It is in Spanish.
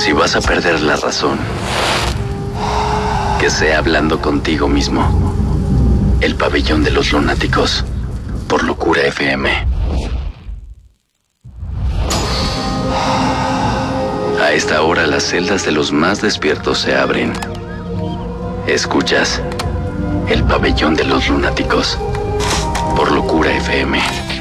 Si vas a perder la razón, que sea hablando contigo mismo. El pabellón de los lunáticos, por Locura FM. A esta hora las celdas de los más despiertos se abren. Escuchas el pabellón de los lunáticos, por Locura FM.